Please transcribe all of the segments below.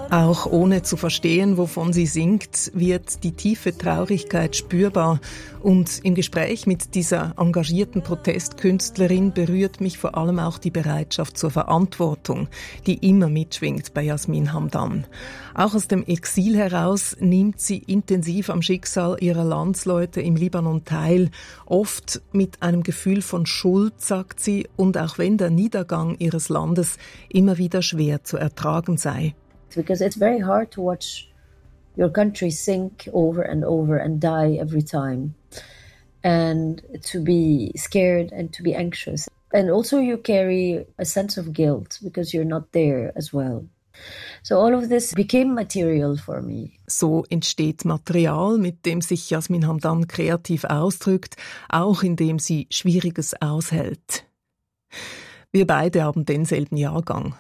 Auch ohne zu verstehen, wovon sie singt, wird die tiefe Traurigkeit spürbar. Und im Gespräch mit dieser engagierten Protestkünstlerin berührt mich vor allem auch die Bereitschaft zur Verantwortung, die immer mitschwingt bei Yasmin Hamdan. Auch aus dem Exil heraus nimmt sie intensiv am Schicksal ihrer Landsleute im Libanon teil, oft mit einem Gefühl von Schuld, sagt sie, und auch wenn der Niedergang ihres Landes immer wieder schwer zu ertragen sei. Because it's very hard to watch your country sink over and die every time, and to be scared and to be anxious. And also you carry a sense of guilt because you're not there as well. So all of this became material for me. So entsteht Material, mit dem sich Yasmin Hamdan kreativ ausdrückt, auch indem sie Schwieriges aushält. Wir beide haben denselben Jahrgang,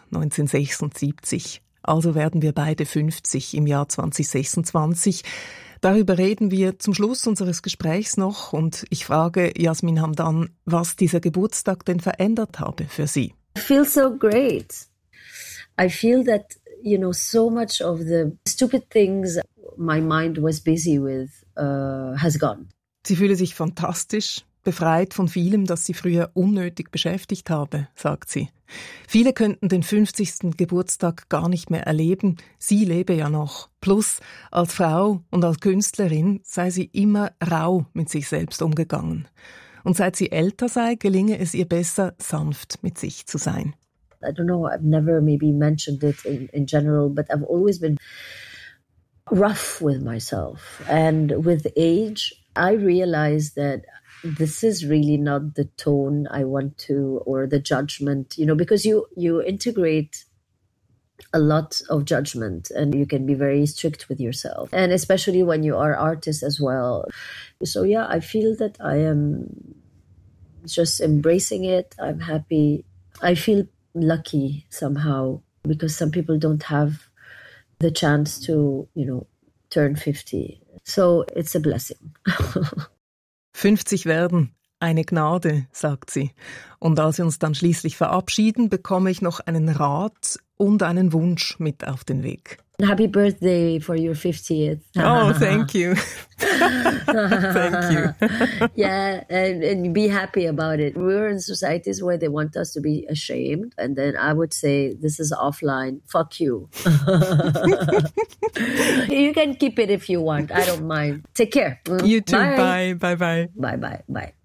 1976. Also werden wir beide 50 im Jahr 2026. Darüber reden wir zum Schluss unseres Gesprächs noch und ich frage Yasmin Hamdan, was dieser Geburtstag denn verändert habe für sie. I feel so great. I feel that, so much of the stupid things my mind was busy with has gone. Sie fühle sich fantastisch, befreit von vielem, das sie früher unnötig beschäftigt habe, sagt sie. Viele könnten den 50. Geburtstag gar nicht mehr erleben. Sie lebe ja noch. Plus, als Frau und als Künstlerin sei sie immer rau mit sich selbst umgegangen. Und seit sie älter sei, gelinge es ihr besser, sanft mit sich zu sein. I don't know, I've never maybe mentioned it in general, but I've always been rough with myself. And with age, I realized that this is really not the tone I want to, or the judgment, because you integrate a lot of judgment and you can be very strict with yourself. And especially when you are artist as well. So yeah, I feel that I am just embracing it. I'm happy. I feel lucky somehow because some people don't have the chance to, turn 50. So it's a blessing. 50 werden, eine Gnade, sagt sie. Und als wir uns dann schließlich verabschieden, bekomme ich noch einen Rat und einen Wunsch mit auf den Weg. Happy birthday for your 50th. Oh, thank you. Thank you. Yeah, and be happy about it. We're in societies where they want us to be ashamed. And then I would say, this is offline. Fuck you. You can keep it if you want. I don't mind. Take care. You too. Bye. Bye. Bye. Bye. Bye. Bye.